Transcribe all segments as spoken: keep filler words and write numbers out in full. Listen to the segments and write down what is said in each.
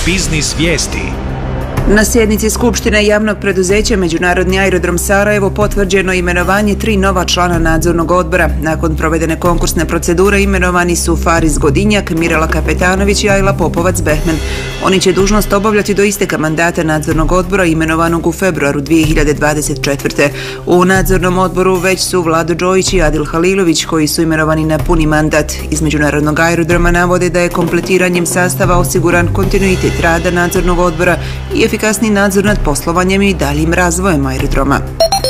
Biznis vijesti. Na sjednici Skupštine javnog preduzeća Međunarodni aerodrom Sarajevo potvrđeno imenovanje tri nova člana nadzornog odbora. Nakon provedene konkursne procedure imenovani su Faris Godinjak, Mirela Kapetanović i Ajla Popovac-Behmen. Oni će dužnost obavljati do isteka mandata nadzornog odbora imenovanog u februaru dvije hiljade dvadeset četvrte. U nadzornom odboru već su Vlado Đojić i Adil Halilović koji su imenovani na puni mandat. Iz Međunarodnog aerodroma navode da je kompletiranjem sastava osiguran kontinuitet rada nadzornog odbora i efikasni nadzor nad poslovanjem i daljim razvojem aerodroma.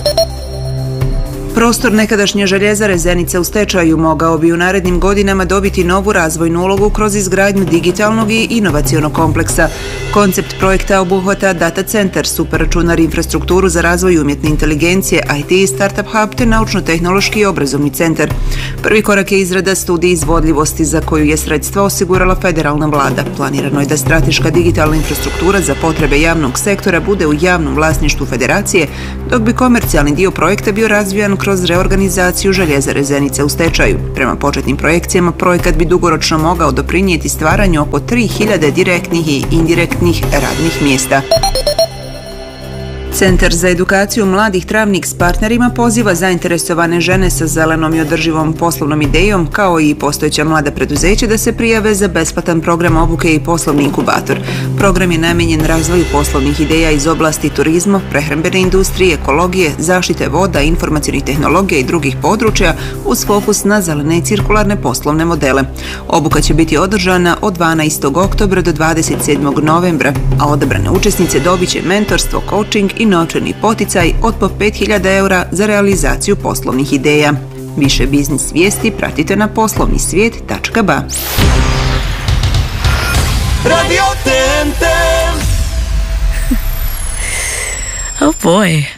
Prostor nekadašnje željezare Zenica u stečaju mogao bi u narednim godinama dobiti novu razvojnu ulogu kroz izgradnju digitalnog i inovacionog kompleksa. Koncept projekta obuhvata data centar, superračunar, infrastrukturu za razvoj umjetne inteligencije, I T i startup hub te naučno-tehnološki i obrazovni centar. Prvi korak je izrada studije izvodljivosti za koju je sredstva osigurala federalna vlada. Planirano je da strateška digitalna infrastruktura za potrebe javnog sektora bude u javnom vlasništvu federacije, dok bi komercijalni dio projekta bio razvijan kroz reorganizaciju željezare Zenica u stečaju. Prema početnim projekcijama, projekat bi dugoročno mogao doprinijeti stvaranju oko tri hiljade direktnih i indirektnih radnih mjesta. Centar za edukaciju mladih Travnik s partnerima poziva zainteresovane žene sa zelenom i održivom poslovnom idejom, kao i postojeća mlada preduzeća, da se prijave za besplatan program obuke i poslovni inkubator. Program je namijenjen razvoju poslovnih ideja iz oblasti turizma, prehrambene industrije, ekologije, zaštite voda, informacionih tehnologija i drugih područja uz fokus na zelene i cirkularne poslovne modele. Obuka će biti održana od dvanaestog oktobra do dvadeset sedmog novembra, a odabrane učesnice dobit će mentorstvo, coaching i novčani poticaj od po pet hiljada eura za realizaciju poslovnih ideja. Više biznis vijesti pratite na poslovni svijet tačka ba. Radio T N T. Oh boy.